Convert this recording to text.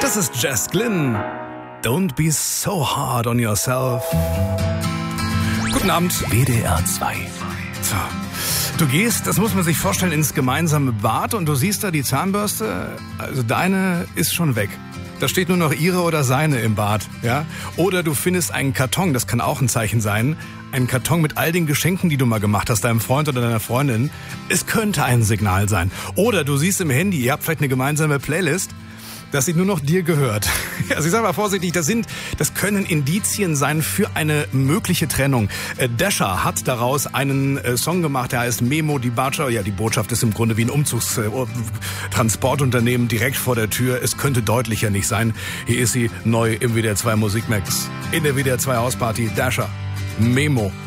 Das ist Jess Glynn. Don't be so hard on yourself. Guten Abend. WDR 2. So. Du gehst, das muss man sich vorstellen, ins gemeinsame Bad und du siehst da die Zahnbürste. Also deine ist schon weg. Da steht nur noch ihre oder seine im Bad, ja? Oder du findest einen Karton, das kann auch ein Zeichen sein. Einen Karton mit all den Geschenken, die du mal gemacht hast, deinem Freund oder deiner Freundin. Es könnte ein Signal sein. Oder du siehst im Handy, ihr habt vielleicht eine gemeinsame Playlist, dass sie nur noch dir gehört. Also ich sage mal vorsichtig, das können Indizien sein für eine mögliche Trennung. Dasher hat daraus einen Song gemacht, der heißt Memo, die Botschaft. Ja, die Botschaft ist im Grunde wie ein Umzugstransportunternehmen direkt vor der Tür. Es könnte deutlicher nicht sein. Hier ist sie neu im WDR 2 Musikmax. In der WDR 2 Hausparty. Dasher. Memo.